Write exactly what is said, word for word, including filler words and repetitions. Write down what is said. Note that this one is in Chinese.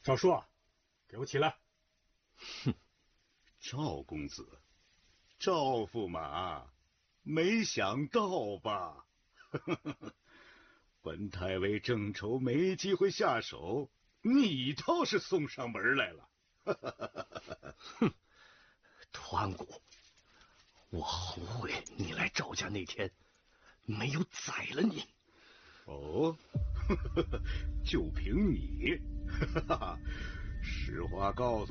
少叔，给我起来！ 哼，赵公子，赵驸马，没想到吧？本太尉正愁没机会下手，你倒是送上门来了。 哼，团骨，我后悔你来赵家那天没有宰了你。 哦，就凭你，实话告诉